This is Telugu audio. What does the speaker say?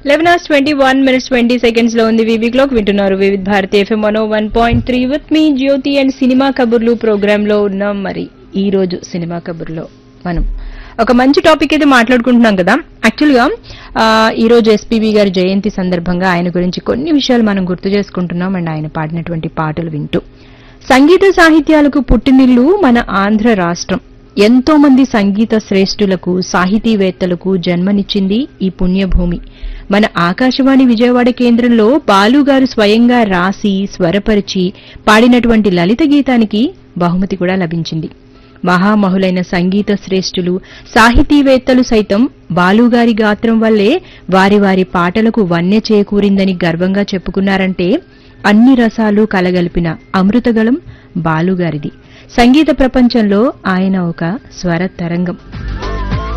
11:21 లో ఉంది వివి క్లాక్. వింటున్నారు వివిధ Bharati FM 101.3 with me Jyothi and cinema కబుర్లు ప్రోగ్రామ్ లో ఉన్నాం. మరి ఈ రోజు సినిమా కబుర్లో మనం ఒక మంచి టాపిక్ అయితే మాట్లాడుకుంటున్నాం కదా. యాక్చువల్ గా ఈ రోజు ఎస్పీబీ గారి జయంతి సందర్భంగా ఆయన గురించి కొన్ని విషయాలు మనం గుర్తు చేసుకుంటున్నాం అండ్ ఆయన పాడినటువంటి పాటలు వింటూ. సంగీత సాహిత్యాలకు పుట్టినిల్లు మన ఆంధ్ర రాష్ట్రం. ఎంతో మంది సంగీత శ్రేష్ఠులకు సాహితీవేత్తలకు జన్మనిచ్చింది ఈ పుణ్యభూమి. మన ఆకాశవాణి విజయవాడ కేంద్రంలో బాలుగారు స్వయంగా రాసి స్వరపరిచి పాడినటువంటి లలిత గీతానికి బహుమతి కూడా లభించింది. మహామహులైన సంగీత శ్రేష్ఠులు సాహితీవేత్తలు సైతం బాలుగారి గాత్రం వల్లే వారి వారి పాటలకు వన్నె చేకూరిందని గర్వంగా చెప్పుకున్నారంటే అన్ని రసాలు కలగలిపిన అమృతగళం బాలుగారిది. సంగీత ప్రపంచంలో ఆయన ఒక స్వర తరంగం.